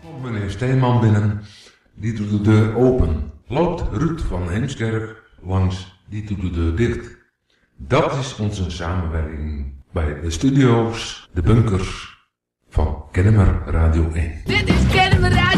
Komt meneer Steeman binnen, die doet de deur open. Loopt Ruud van Heemskerk langs, die doet de deur dicht. Dat is onze samenwerking bij de studio's, de bunkers van Kennemer Radio 1. Dit is Kennemer Radio